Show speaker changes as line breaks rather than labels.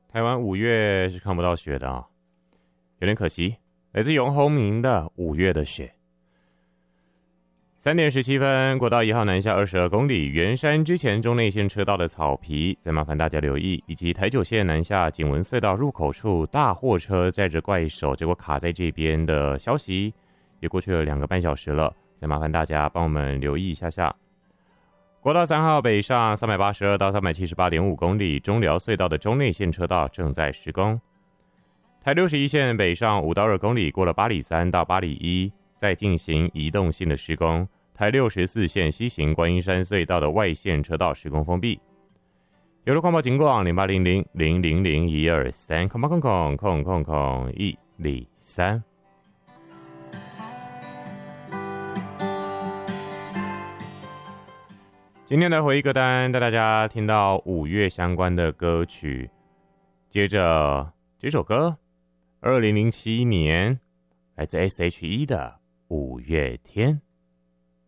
台湾5月是看不到雪的啊，有点可惜。来自永鸿明的5月的雪。3点17分，国道1号南下22公里，圆山之前中内线车道的草皮，再麻烦大家留意，以及台9线南下景文隧道入口处大货车载着怪手，结果卡在这边的消息，也过去了2个半小时了，再麻烦大家帮我们留意一下下。国道3号北上382到378.5公里，中寮隧道的中内线车道正在施工。台61线北上5到2公里，过了8里3到8里1，在进行移动性的施工。台64线西行观音山隧道的外线车道施工封闭。有了矿报警广0800000123空103。今天的回忆歌单带大家听到5月相关的歌曲，接着这首歌2007年来自 SHE 的5月天。